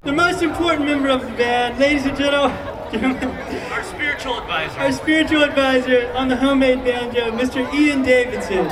the most important member of the band, ladies and gentlemen, Our spiritual advisor. our spiritual advisor on the homemade banjo, Mr. Ian Davidson.